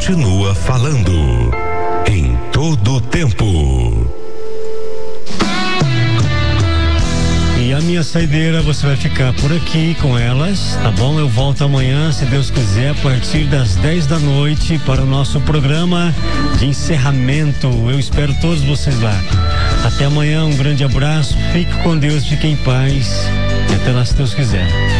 continua falando em todo o tempo. E a minha saideira, você vai ficar por aqui com elas, tá bom? Eu volto amanhã, se Deus quiser, a partir das 10 da noite para o nosso programa de encerramento. Eu espero todos vocês lá. Até amanhã, um grande abraço, fique com Deus, fique em paz e até lá se Deus quiser.